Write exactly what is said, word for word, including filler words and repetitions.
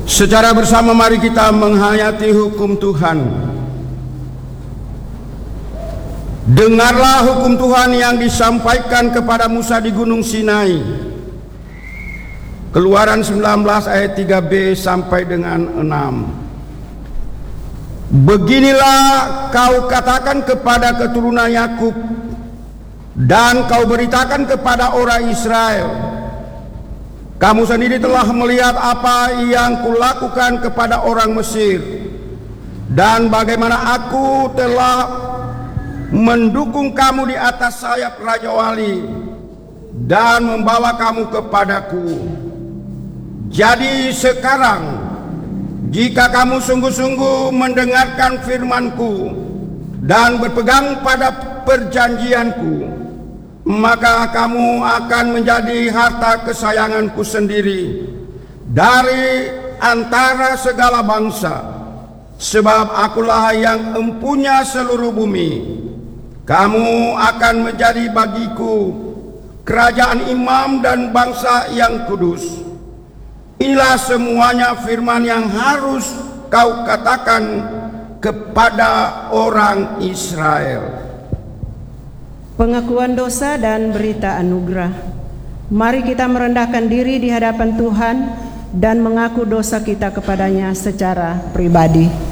Secara bersama mari kita menghayati hukum Tuhan. Dengarlah hukum Tuhan yang disampaikan kepada Musa di Gunung Sinai. Keluaran sembilan belas ayat tiga b sampai dengan enam. Beginilah kau katakan kepada keturunan Yakub, dan kau beritakan kepada orang Israel, kamu sendiri telah melihat apa yang kulakukan kepada orang Mesir, dan bagaimana aku telah mendukung kamu di atas sayap Raja Wali dan membawa kamu kepadaku. Jadi sekarang, jika kamu sungguh-sungguh mendengarkan firman-Ku dan berpegang pada perjanjian-Ku, maka kamu akan menjadi harta kesayangan-Ku sendiri dari antara segala bangsa, sebab Akulah yang empunya seluruh bumi. Kamu akan menjadi bagiku kerajaan imam dan bangsa yang kudus. Inilah semuanya firman yang harus kau katakan kepada orang Israel. Pengakuan dosa dan berita anugerah. Mari kita merendahkan diri di hadapan Tuhan dan mengaku dosa kita kepadanya secara pribadi.